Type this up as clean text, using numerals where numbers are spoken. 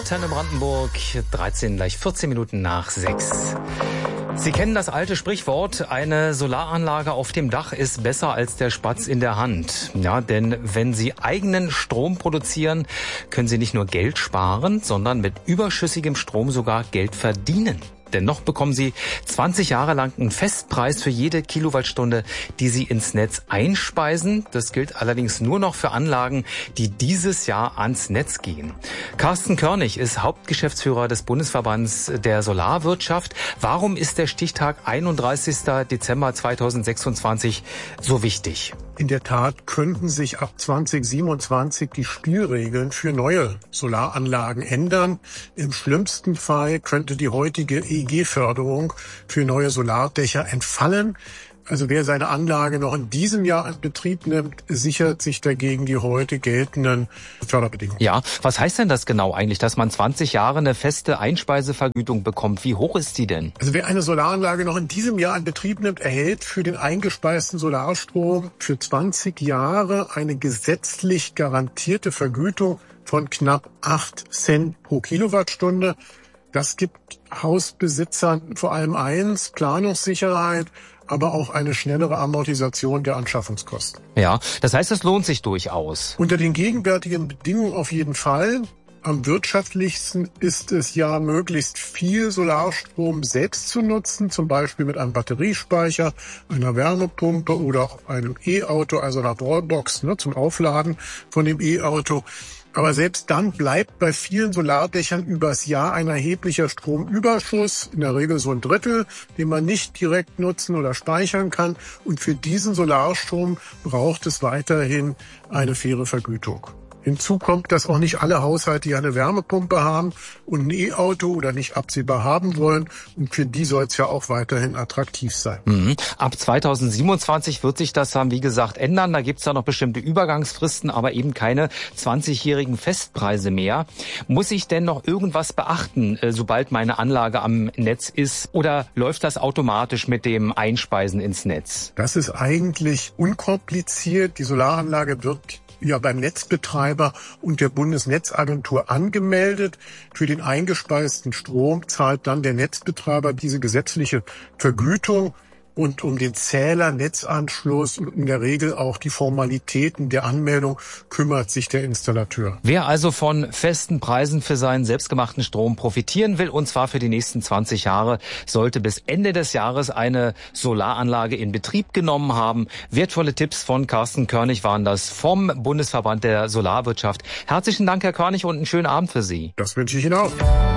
Antenne Brandenburg, 14 Minuten nach 6. Sie kennen das alte Sprichwort, eine Solaranlage auf dem Dach ist besser als der Spatz in der Hand. Ja, denn wenn Sie eigenen Strom produzieren, können Sie nicht nur Geld sparen, sondern mit überschüssigem Strom sogar Geld verdienen. Dennoch bekommen Sie 20 Jahre lang einen Festpreis für jede Kilowattstunde, die Sie ins Netz einspeisen. Das gilt allerdings nur noch für Anlagen, die dieses Jahr ans Netz gehen. Carsten Körnig ist Hauptgeschäftsführer des Bundesverbands der Solarwirtschaft. Warum ist der Stichtag 31. Dezember 2026 so wichtig? In der Tat könnten sich ab 2027 die Spielregeln für neue Solaranlagen ändern. Im schlimmsten Fall könnte die heutige EEG-Förderung für neue Solardächer entfallen. Also wer seine Anlage noch in diesem Jahr in Betrieb nimmt, sichert sich dagegen die heute geltenden Förderbedingungen. Ja, was heißt denn das genau eigentlich, dass man 20 Jahre eine feste Einspeisevergütung bekommt? Wie hoch ist die denn? Also wer eine Solaranlage noch in diesem Jahr in Betrieb nimmt, erhält für den eingespeisten Solarstrom für 20 Jahre eine gesetzlich garantierte Vergütung von knapp 8 Cent pro Kilowattstunde. Das gibt Hausbesitzern vor allem eins, Planungssicherheit, aber auch eine schnellere Amortisation der Anschaffungskosten. Ja, das heißt, es lohnt sich durchaus. Unter den gegenwärtigen Bedingungen auf jeden Fall. Am wirtschaftlichsten ist es ja, möglichst viel Solarstrom selbst zu nutzen, zum Beispiel mit einem Batteriespeicher, einer Wärmepumpe oder auch einem E-Auto, also einer Wallbox zum Aufladen von dem E-Auto. Aber selbst dann bleibt bei vielen Solardächern übers Jahr ein erheblicher Stromüberschuss, in der Regel so ein Drittel, den man nicht direkt nutzen oder speichern kann. Und für diesen Solarstrom braucht es weiterhin eine faire Vergütung. Hinzu kommt, dass auch nicht alle Haushalte ja eine Wärmepumpe haben und ein E-Auto oder nicht absehbar haben wollen. Und für die soll es ja auch weiterhin attraktiv sein. Ab 2027 wird sich das dann, wie gesagt, ändern. Da gibt es ja noch bestimmte Übergangsfristen, aber eben keine 20-jährigen Festpreise mehr. Muss ich denn noch irgendwas beachten, sobald meine Anlage am Netz ist? Oder läuft das automatisch mit dem Einspeisen ins Netz? Das ist eigentlich unkompliziert. Die Solaranlage wird beim Netzbetreiber und der Bundesnetzagentur angemeldet. Für den eingespeisten Strom zahlt dann der Netzbetreiber diese gesetzliche Vergütung. Und um den Zähler, Netzanschluss und in der Regel auch die Formalitäten der Anmeldung kümmert sich der Installateur. Wer also von festen Preisen für seinen selbstgemachten Strom profitieren will, und zwar für die nächsten 20 Jahre, sollte bis Ende des Jahres eine Solaranlage in Betrieb genommen haben. Wertvolle Tipps von Carsten Körnig waren das vom Bundesverband der Solarwirtschaft. Herzlichen Dank, Herr Körnig, und einen schönen Abend für Sie. Das wünsche ich Ihnen auch.